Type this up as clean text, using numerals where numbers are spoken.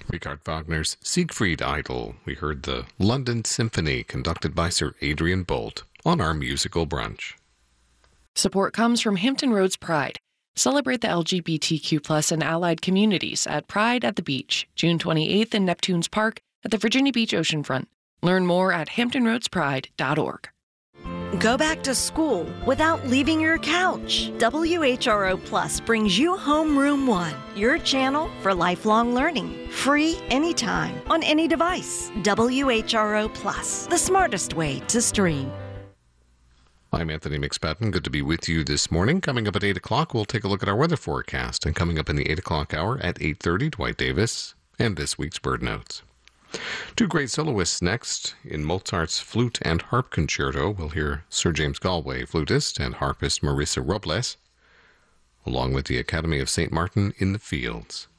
Richard Wagner's Siegfried Idol. We heard the London Symphony conducted by Sir Adrian Bolt on our musical brunch. Support comes from Hampton Roads Pride. Celebrate the LGBTQ+ and allied communities at Pride at the Beach, June 28th in Neptune's Park at the Virginia Beach Oceanfront. Learn more at hamptonroadspride.org. Go back to school without leaving your couch. WHRO Plus brings you Homeroom One, your channel for lifelong learning. Free anytime on any device. WHRO Plus, the smartest way to stream. I'm Anthony McSpadden. Good to be with you this morning. Coming up at 8 o'clock, we'll take a look at our weather forecast. And coming up in the 8 o'clock hour at 8:30, Dwight Davis and this week's Bird Notes. Two great soloists next. In Mozart's Flute and Harp Concerto, we'll hear Sir James Galway, flutist, and harpist Marisa Robles, along with the Academy of St. Martin in the Fields.